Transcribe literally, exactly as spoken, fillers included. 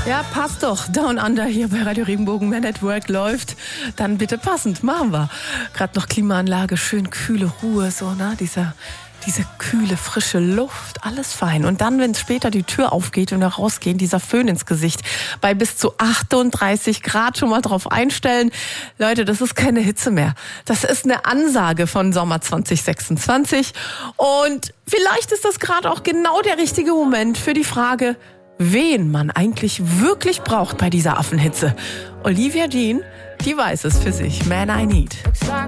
Ja, passt doch. Down Under hier bei Radio Regenbogen. Wenn Network läuft, dann bitte passend. Machen wir. Gerade noch Klimaanlage, schön kühle Ruhe, so, ne? Dieser, diese kühle, frische Luft, alles fein. Und dann, wenn später die Tür aufgeht und wir rausgehen, dieser Föhn ins Gesicht. Bei bis zu achtunddreißig Grad schon mal drauf einstellen. Leute, das ist keine Hitze mehr. Das ist eine Ansage von Sommer zwanzig sechsundzwanzig. Und vielleicht ist das gerade auch genau der richtige Moment für die Frage, wen man eigentlich wirklich braucht bei dieser Affenhitze. Olivia Dean, die weiß es für sich. Man I Need.